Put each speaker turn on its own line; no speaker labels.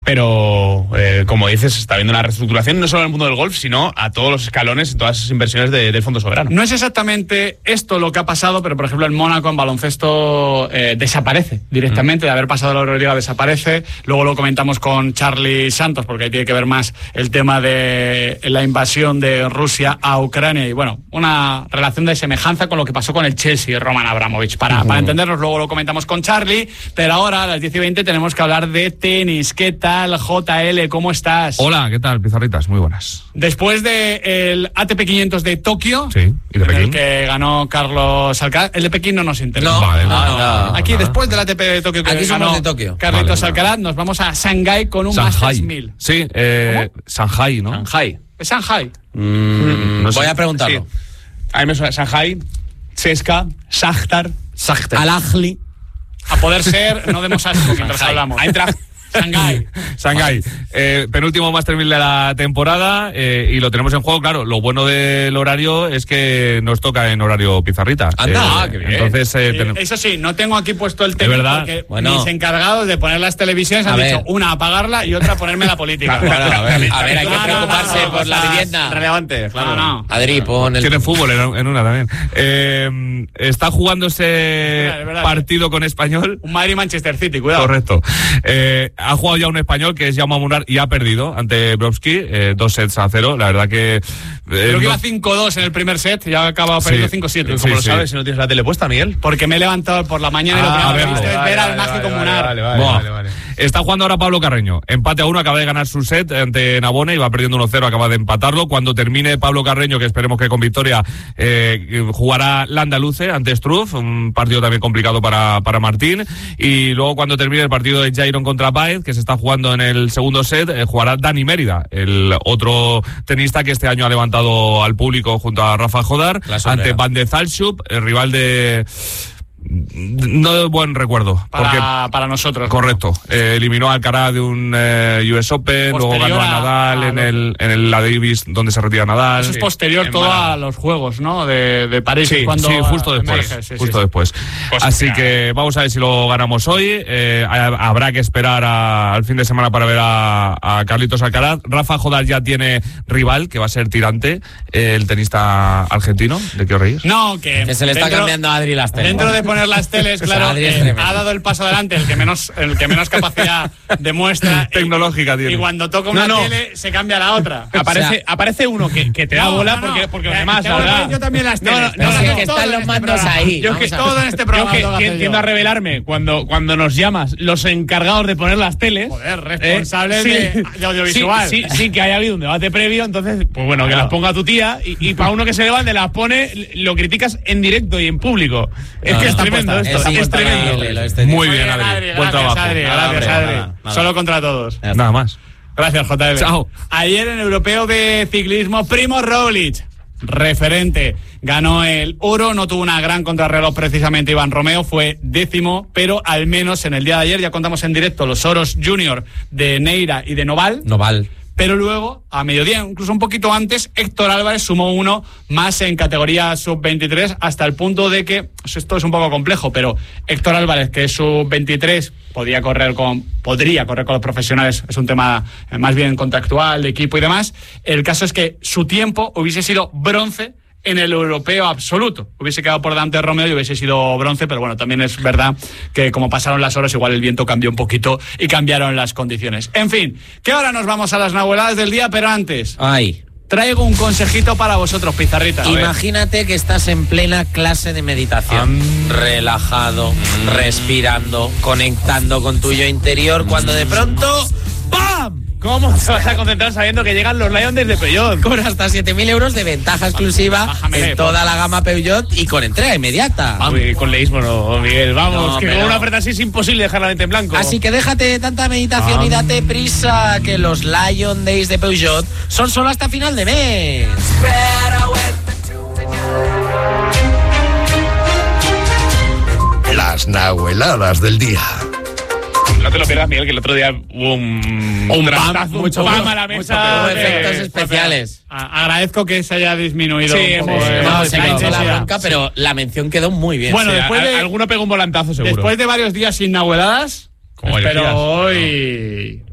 pero como dices, está habiendo una reestructuración no solo en el mundo del golf, sino a todos los escalones, en todas esas inversiones del Fondo Soberano.
No es exactamente esto lo que ha pasado, pero por ejemplo en Mónaco, en baloncesto, desaparece directamente, de haber pasado la Euroliga desaparece. Luego lo comentamos con Charlie Santos, porque ahí tiene que ver más el tema de la invasión de Rusia a Ucrania y bueno, una relación de semejanza con lo que pasó con el Chelsea y Roman Abramovich. Para entendernos, luego lo comentamos con Charlie, pero ahora a las 10:20 tenemos que hablar de tenis. ¿Qué tal, JL? ¿Cómo estás?
Hola, ¿qué tal, Pizarritas? Muy buenas.
Después del ATP 500 de Tokio,
sí, ¿y de Pekín?
El que ganó Carlos Alcaraz, el de Pekín no nos interesa.
No.
Aquí, después del ATP de Tokio que
aquí
ganó
de Tokio.
Carlitos Alcaraz, nos vamos a Shanghái con un Masters 1000.
Sí, Shanghái, ¿no?
Shanghái.
¿Es Shanghái?
No voy a preguntarlo.
Sí. A mí me suena Shanghái, CSKA, Shakhtar,
Al-Ahly.
A poder ser, no demos asco mientras hablamos.
Eintracht.
Shanghái. Penúltimo Master 1000 de la temporada y lo tenemos en juego. Claro, lo bueno del horario es que nos toca en horario Pizarrita.
Anda, qué bien.
Entonces,
eso sí, no tengo aquí puesto el tema porque mis encargados de poner las televisiones han dicho una apagarla y otra ponerme la política.
Claro, a ver, hay que preocuparse por la vivienda.
Relevante, claro.
No.
Adri, pon el...
Tiene fútbol en una también. Está jugándose partido con Español.
Un Madrid-Manchester City, cuidado.
Correcto. Ha jugado ya un español que es Jaume Munar y ha perdido ante Brovsky, 2-0. La verdad que...
Creo que iba 5-2 en el primer set y ha acabado perdiendo 5-7.
¿Cómo lo sabes si no tienes la tele puesta, Miguel?
Porque me he levantado por la mañana y lo primero que he visto es ver al mágico Munar.
Vale.
Está jugando ahora Pablo Carreño. Empate a 1, acaba de ganar su set ante Navone, iba perdiendo 1-0, acaba de empatarlo. Cuando termine Pablo Carreño, que esperemos que con victoria, jugará Landaluce ante Struff, un partido también complicado para Martín. Y luego cuando termine el partido de Jairon contra Baez, que se está jugando en el segundo set, jugará Dani Mérida, el otro tenista que este año ha levantado al público junto a Rafa Jodar, ante Van de Zalschup, el rival de... No de buen recuerdo
para nosotros.
Correcto, eliminó a Alcaraz de un US Open, luego ganó a Nadal en la Davis donde se retira Nadal.
Eso es posterior todo a los juegos, ¿no? De París.
Sí, justo después. Después. Pues así que vamos a ver si lo ganamos hoy. Habrá que esperar al fin de semana para ver a Carlitos Alcaraz. Rafa Jodar ya tiene rival, que va a ser Tirante, el tenista argentino. ¿De qué os reís?
No, que
se le está cambiando a Adri las teles.
Dentro de poner las teles, claro, ha dado el paso adelante, el que menos capacidad demuestra
tecnológica tiene.
Y cuando toca una tele se cambia la otra.
Aparece uno que te da bola porque los demás, la verdad.
Yo también las teles.
Que están los mandos ahí.
Yo que
todo en este programa.
que tiendo a revelarme cuando nos llamas los encargados de poner las teles.
Joder, responsables de audiovisual.
Sí, que haya habido un debate previo, entonces, pues bueno, que las ponga tu tía y para uno que se levante las pone, lo criticas en directo y en público. Es que es tremendo esto, es tremendo.
Muy bien, Adri. Buen trabajo.
Gracias, Adri. Solo contra todos.
Nada más.
Gracias, JL.
Chao.
Ayer en el Europeo de Ciclismo, Primož Roglič, referente, ganó el oro, no tuvo una gran contrarreloj precisamente Iván Romeo, fue 10º, pero al menos en el día de ayer ya contamos en directo los oros junior de Neira y de Noval. Pero luego, a mediodía, incluso un poquito antes, Héctor Álvarez sumó uno más en categoría sub-23, hasta el punto de que, esto es un poco complejo, pero Héctor Álvarez, que es sub-23, podría correr con los profesionales, es un tema más bien contractual, de equipo y demás. El caso es que su tiempo hubiese sido bronce en el europeo absoluto. Hubiese quedado por delante de Romeo y hubiese sido bronce, pero bueno, también es verdad que como pasaron las horas, igual el viento cambió un poquito y cambiaron las condiciones. En fin, que ahora nos vamos a las nahueladas del día, pero antes... Traigo un consejito para vosotros, Pizarritas.
Imagínate que estás en plena clase de meditación, relajado, respirando, conectando con tu yo interior, cuando de pronto... ¡bam!
¿Cómo te vas a concentrar sabiendo que llegan los Lions de Peugeot?
Con hasta 7.000 euros de ventaja exclusiva en toda la gama Peugeot y con entrega inmediata.
Con leísmo no, Miguel, vamos, que con una oferta así es imposible dejar la mente en blanco.
Así que déjate de tanta meditación y date prisa, que los Lion Days de Peugeot son solo hasta final de mes.
Las nahueladas del día.
No te lo pierdas, Miguel, que el otro día hubo un pam a la mesa.
Efectos especiales.
Agradezco que se haya disminuido.
Sí, se ha hecho la bronca, pero la mención quedó muy bien.
Bueno, después de...
Alguno pegó un volantazo, seguro.
Después de varios días sin nahueladas, pero hoy